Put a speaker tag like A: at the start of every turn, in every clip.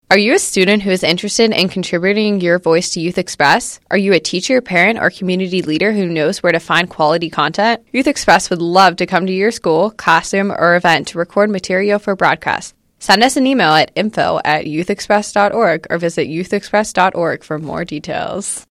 A: Are you a student who is interested in contributing your voice to Youth Express? Are you a teacher, parent, or community leader who knows where to find quality content? Youth Express would love to come to your school, classroom, or event to record material for broadcast. Send us an email at info@youthexpress.org or visit youthexpress.org for more details.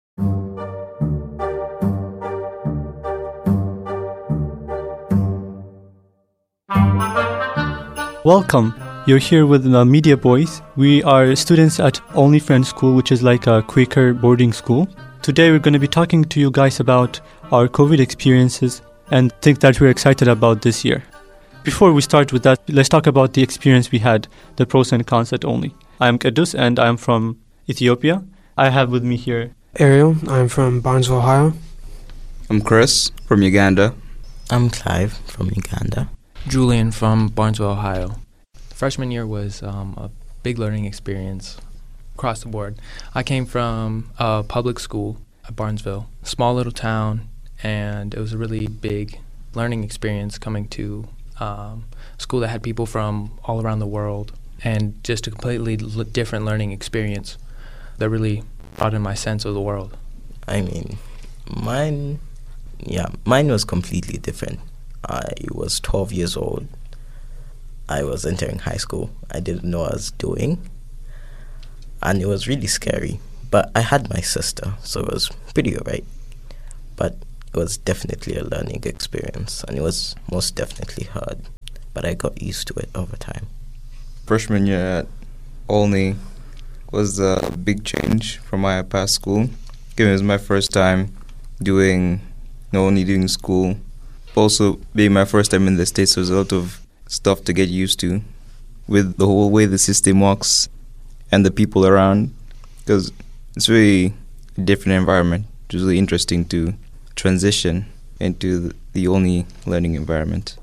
B: Welcome. You're here with the Media Boys. We are students at Only Friends School, which is like a Quaker boarding school. Today we're going to be talking to you guys about our COVID experiences and things that we're excited about this year. Before we start with that, let's talk about the experience we had, the pros and cons at Only. I'm Kadus and I'm from Ethiopia. I have with me here
C: Ariel. I'm from Barnesville, Ohio.
D: I'm Chris from Uganda.
E: I'm Clive from Uganda.
F: Julian from Barnesville, Ohio. Freshman year was a big learning experience across the board. I came from a public school at Barnesville, a small little town, and it was a really big learning experience coming to a school that had people from all around the world, and just a completely different learning experience that really brought in my sense of the world.
E: I mean, mine was completely different. I was 12 years old. I was entering high school. I didn't know what I was doing. And it was really scary. But I had my sister, so it was pretty alright. But it was definitely a learning experience. And it was most definitely hard. But I got used to it over time.
D: Freshman year at Olney was a big change from my past school. It was my first time doing school. Also, being my first time in the States, there was a lot of stuff to get used to with the whole way the system works and the people around, because it's really a different environment. It was really interesting to transition into the only learning environment.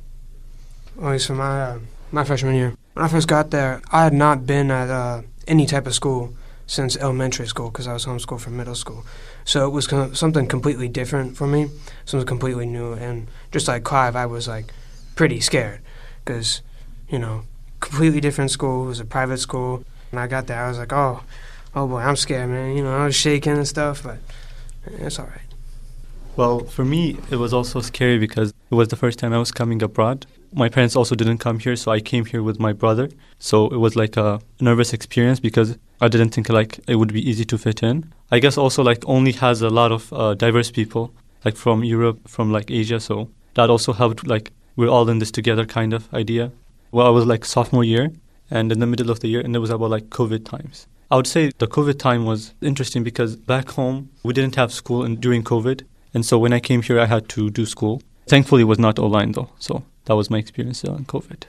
C: So my freshman year, when I first got there, I had not been at any type of school since elementary school because I was homeschooled from middle school. So it was something completely different for me, something completely new. And just like Clive, I was like pretty scared because, completely different school. It was a private school. When I got there, I was like, oh boy, I'm scared, man. I was shaking and stuff, but it's all right.
B: Well, for me, it was also scary because it was the first time I was coming abroad. My parents also didn't come here, so I came here with my brother. So it was like a nervous experience because I didn't think it would be easy to fit in. I guess also Only has a lot of diverse people, from Europe, from Asia. So that also helped, we're all in this together kind of idea. Well, I was sophomore year and in the middle of the year, and it was about COVID times. I would say the COVID time was interesting because back home, we didn't have school during COVID. And so when I came here, I had to do school. Thankfully, it was not online though. So that was my experience on COVID.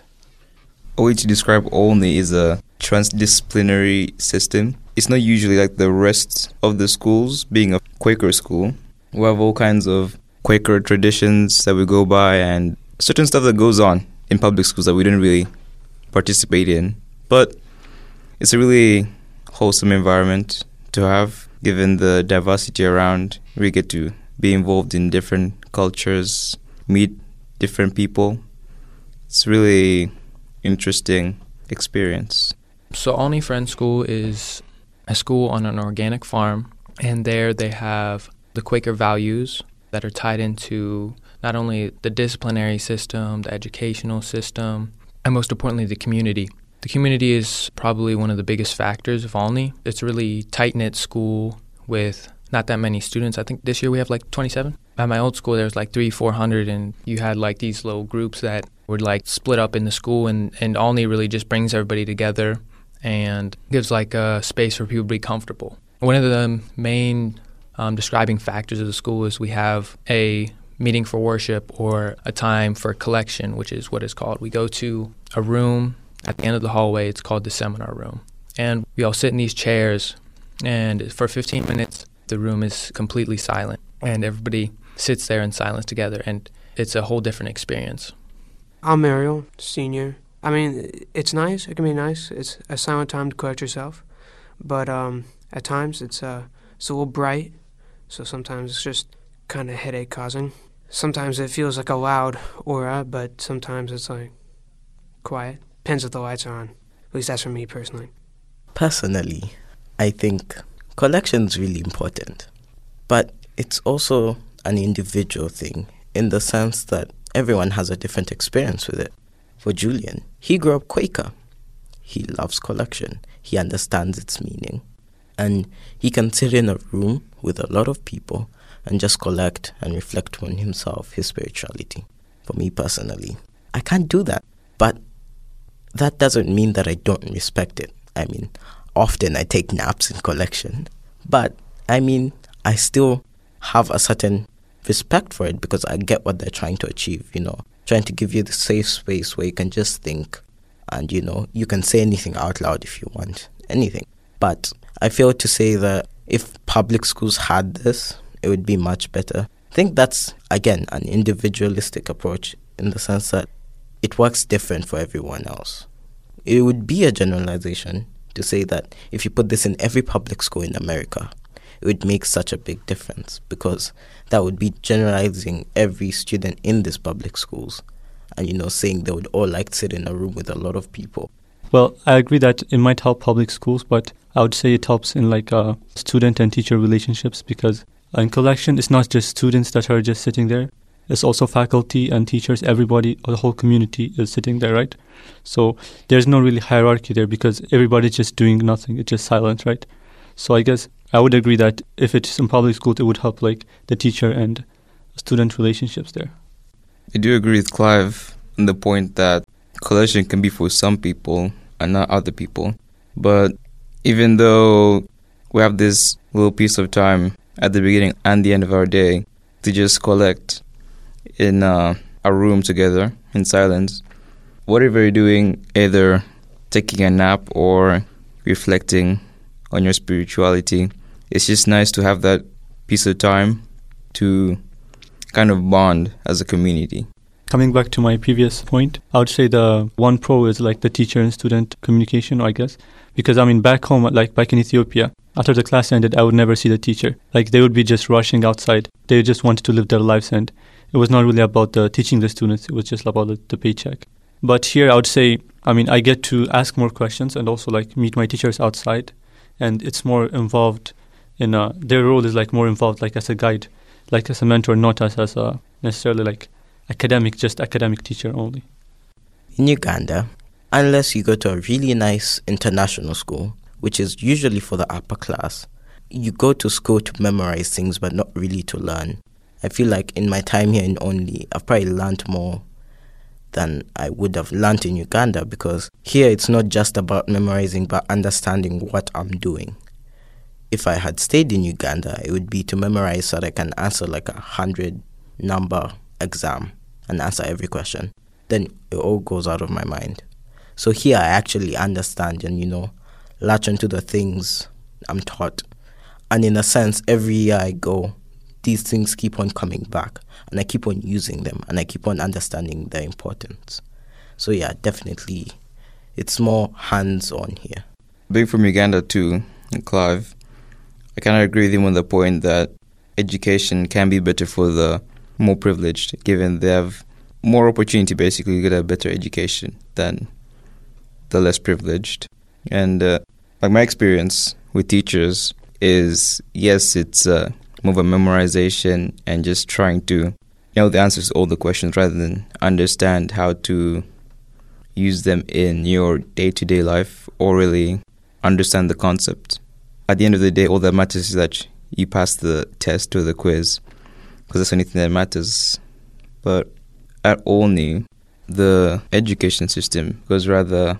D: A way to describe Olney is a transdisciplinary system. It's not usually like the rest of the schools, being a Quaker school. We have all kinds of Quaker traditions that we go by and certain stuff that goes on in public schools that we didn't really participate in. But it's a really wholesome environment to have, given the diversity around. We get to be involved in different cultures, meet different people. It's really interesting experience.
F: So Only Friends School is a school on an organic farm, and there they have the Quaker values that are tied into not only the disciplinary system, the educational system, and most importantly, the community. The community is probably one of the biggest factors of Olney. It's a really tight-knit school with not that many students. I think this year we have 27. At my old school, there was 300-400, and you had these little groups that were split up in the school, and Olney really just brings everybody together and gives a space for people to be comfortable. One of the main describing factors of the school is we have a meeting for worship or a time for collection, which is what it's called. We go to a room at the end of the hallway. It's called the seminar room. And we all sit in these chairs, and for 15 minutes, the room is completely silent, and everybody sits there in silence together, and it's a whole different experience.
C: I'm Ariel, senior. I mean, it's nice. It can be nice. It's a silent time to collect yourself. But at times, it's a little bright, so sometimes it's just kind of headache-causing. Sometimes it feels like a loud aura, but sometimes it's quiet. Depends if the lights are on. At least that's for me personally.
E: Personally, I think collection is really important, but it's also an individual thing in the sense that everyone has a different experience with it. For Julian, he grew up Quaker. He loves collection. He understands its meaning. And he can sit in a room with a lot of people and just collect and reflect on himself, his spirituality. For me personally, I can't do that. But that doesn't mean that I don't respect it. I mean, often I take naps in collection. But, I still have a certain respect for it because I get what they're trying to achieve, trying to give you the safe space where you can just think and, you can say anything out loud if you want, anything. But I feel to say that if public schools had this, it would be much better. I think that's, again, an individualistic approach in the sense that it works different for everyone else. It would be a generalization to say that if you put this in every public school in America, it would make such a big difference because that would be generalizing every student in these public schools and, saying they would all like to sit in a room with a lot of people.
B: Well, I agree that it might help public schools, but I would say it helps in student and teacher relationships because in collection, it's not just students that are just sitting there. It's also faculty and teachers, everybody, the whole community is sitting there, right? So there's no really hierarchy there because everybody's just doing nothing. It's just silent, right? So I guess I would agree that if it's in public schools, it would help the teacher and student relationships there.
D: I do agree with Clive on the point that collection can be for some people and not other people. But even though we have this little piece of time at the beginning and the end of our day to just collect in a room together in silence, whatever you're doing, either taking a nap or reflecting on your spirituality, it's just nice to have that piece of time to kind of bond as a community.
B: Coming back to my previous point, I would say the one pro is the teacher and student communication, I guess. Because back home, back in Ethiopia, after the class ended, I would never see the teacher. They would be just rushing outside. They just wanted to live their lives and it was not really about teaching the students. It was just about the paycheck. But here I would say, I get to ask more questions and also meet my teachers outside. And it's more involved in, their role is more involved as a guide, as a mentor, not as a necessarily academic teacher only.
E: In Uganda, unless you go to a really nice international school, which is usually for the upper class, you go to school to memorize things but not really to learn. I feel like in my time here in Only, I've probably learned more than I would have learned in Uganda because here it's not just about memorizing but understanding what I'm doing. If I had stayed in Uganda, it would be to memorize so that I can answer 100-number exam and answer every question. Then it all goes out of my mind. So here I actually understand and, latch onto the things I'm taught. And in a sense, every year I go, these things keep on coming back and I keep on using them and I keep on understanding their importance. So yeah, definitely it's more hands-on here.
D: Being from Uganda too, Clive, I kind of agree with him on the point that education can be better for the more privileged, given they have more opportunity basically to get a better education than the less privileged. And my experience with teachers is, yes, it's more of a memorization and just trying to know the answers to all the questions rather than understand how to use them in your day-to-day life or really understand the concept. At the end of the day, all that matters is that you pass the test or the quiz because that's the only thing that matters. But at Olney, the education system goes rather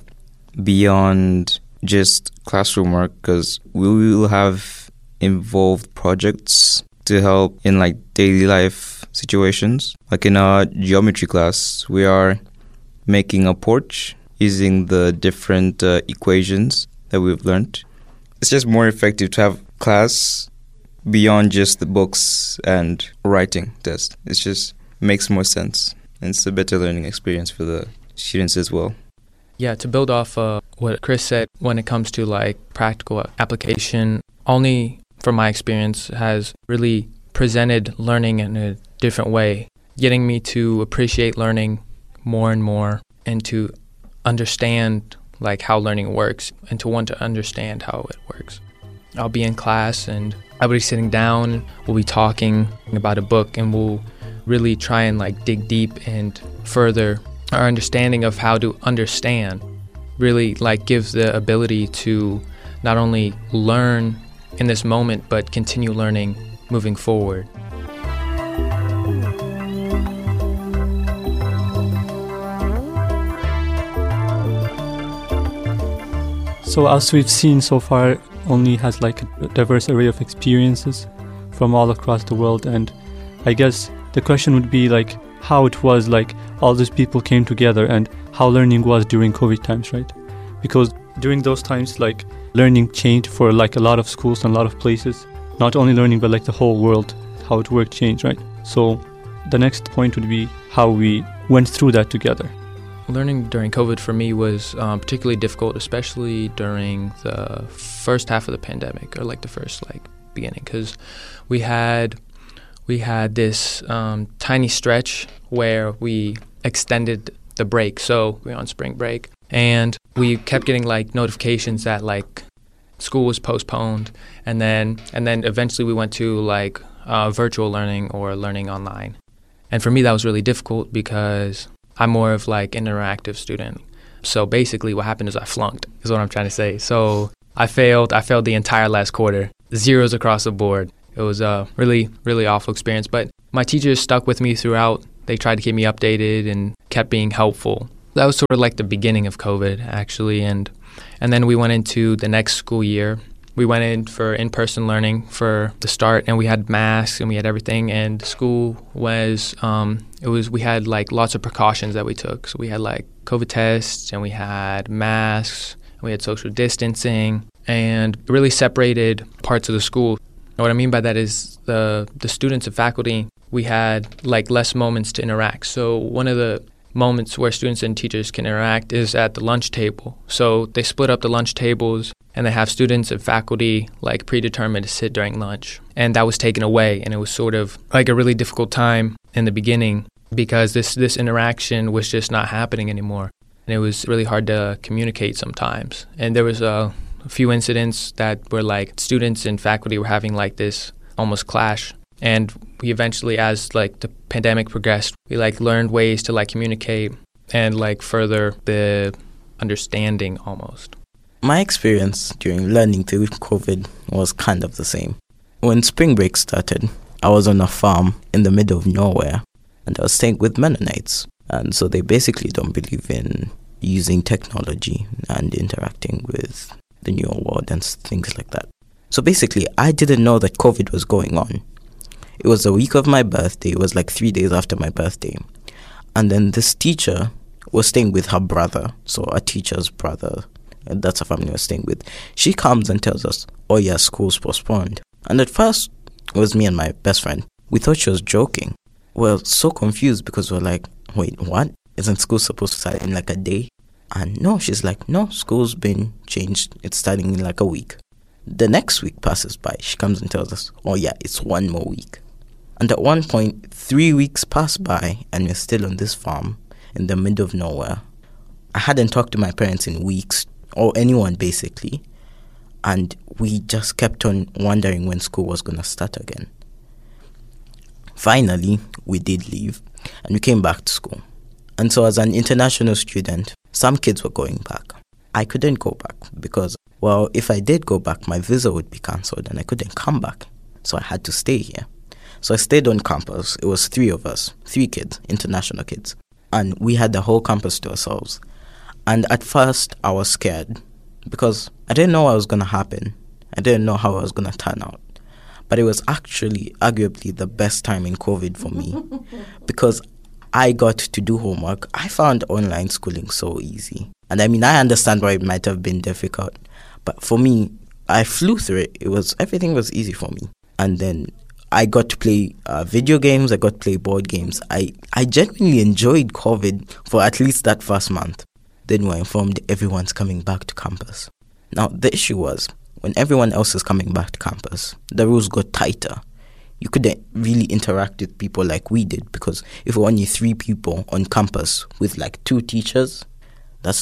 D: beyond just classroom work because we will have involved projects to help in daily life situations. In our geometry class, we are making a porch using the different equations that we've learned. It's just more effective to have class beyond just the books and writing test. It just makes more sense. And it's a better learning experience for the students as well.
F: Yeah, to build off what Chris said, when it comes to practical application, Olney, from my experience, has really presented learning in a different way, getting me to appreciate learning more and more and to understand like how learning works and to want to understand how it works. I'll be in class and I'll be sitting down, we'll be talking about a book, and we'll really try and like dig deep and further our understanding of how to understand. Really like gives the ability to not only learn in this moment but continue learning moving forward.
B: So as we've seen so far, Olney has like a diverse array of experiences from all across the world, and I guess the question would be like how it was like all these people came together and how learning was during COVID times, right? Because during those times, like learning changed for like a lot of schools and a lot of places. Not only learning, but like the whole world, how it worked changed, right? So the next point would be how we went through that together.
F: Learning during COVID for me was particularly difficult, especially during the first half of the pandemic, or like the first like beginning, because we had this tiny stretch where we extended the break. So we were on spring break, and we kept getting like notifications that like school was postponed, and then eventually we went to like virtual learning or learning online. And for me, that was really difficult because I'm more of like an interactive student. So basically what happened is I flunked, is what I'm trying to say. So I failed the entire last quarter, zeros across the board. It was a really, really awful experience. But my teachers stuck with me throughout. They tried to keep me updated and kept being helpful. That was sort of like the beginning of COVID, actually. And then we went into the next school year. We went in for in-person learning for the start, and we had masks and we had everything. And school was, we had like lots of precautions that we took. So we had like COVID tests, and we had masks, and we had social distancing, and it really separated parts of the school. And what I mean by that is the students and faculty, we had like less moments to interact. So one of the moments where students and teachers can interact is at the lunch table. So they split up the lunch tables, and they have students and faculty like predetermined to sit during lunch. And that was taken away, and it was sort of like a really difficult time in the beginning because this interaction was just not happening anymore. And it was really hard to communicate sometimes. And there was a few incidents that were like students and faculty were having like this almost clash. And we eventually, as like the pandemic progressed, we like learned ways to like communicate and like further the understanding almost.
E: My experience during learning through COVID was kind of the same. When spring break started, I was on a farm in the middle of nowhere, and I was staying with Mennonites. And so they basically don't believe in using technology and interacting with the newer world and things like that. So basically, I didn't know that COVID was going on. It was the week of my birthday. It was like 3 days after my birthday. And then this teacher was staying with her brother, so a teacher's brother. And that's a family I was staying with. She comes and tells us, oh yeah, school's postponed. And at first, it was me and my best friend. We thought she was joking. We were so confused because we're like, wait, what? Isn't school supposed to start in like a day? And no, she's like, no, school's been changed. It's starting in like a week. The next week passes by. She comes and tells us, oh yeah, it's 1 more week. And at one point, 3 weeks pass by and we're still on this farm in the middle of nowhere. I hadn't talked to my parents in weeks, or anyone basically, and we just kept on wondering when school was going to start again. Finally, we did leave, and we came back to school. And so as an international student, some kids were going back. I couldn't go back because, well, if I did go back, my visa would be cancelled and I couldn't come back. So I had to stay here. So I stayed on campus. It was 3 of us, 3 kids, international kids. And we had the whole campus to ourselves. And at first, I was scared because I didn't know what was going to happen. I didn't know how it was going to turn out. But it was actually arguably the best time in COVID for me because I got to do homework. I found online schooling so easy. And I mean, I understand why it might have been difficult. But for me, I flew through it. Everything was easy for me. And then I got to play video games. I got to play board games. I genuinely enjoyed COVID for at least that first month. Then we were informed everyone's coming back to campus. Now, the issue was, when everyone else is coming back to campus, the rules got tighter. You couldn't really interact with people like we did because if we're only 3 people on campus with like 2 teachers, that's like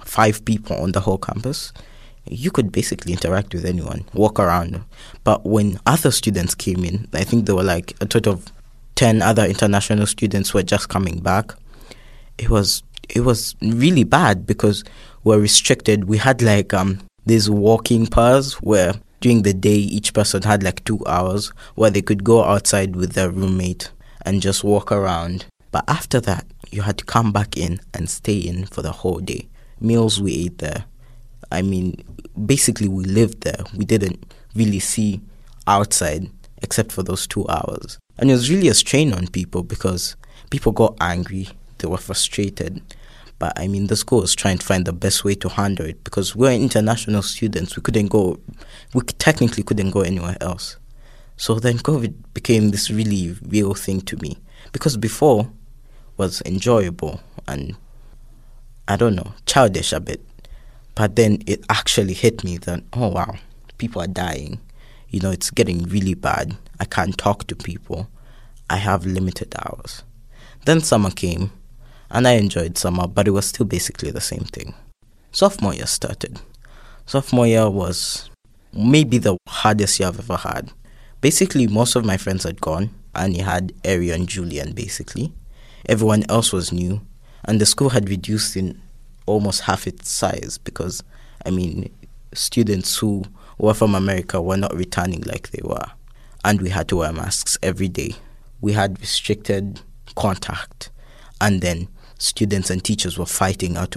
E: 5 people on the whole campus, you could basically interact with anyone, walk around. But when other students came in, I think there were like a total of 10 other international students who were just coming back. It was really bad because we're restricted. We had like these walking pairs where during the day each person had like 2 hours where they could go outside with their roommate and just walk around. But after that, you had to come back in and stay in for the whole day. Meals we ate there. I mean, basically we lived there. We didn't really see outside except for those 2 hours. And it was really a strain on people because people got angry. They were frustrated. But I mean, the school was trying to find the best way to handle it because we're international students. We technically couldn't go anywhere else. So then COVID became this really real thing to me because before was enjoyable and, I don't know, childish a bit. But then it actually hit me that, oh wow, people are dying. You know, it's getting really bad. I can't talk to people. I have limited hours. Then summer came, and I enjoyed summer, but it was still basically the same thing. Sophomore year started. Sophomore year was maybe the hardest year I've ever had. Basically, most of my friends had gone. I only had Ariel and Julian, basically. Everyone else was new, and the school had reduced in almost half its size because, I mean, students who were from America were not returning like they were. And we had to wear masks every day. We had restricted contact. And then students and teachers were fighting out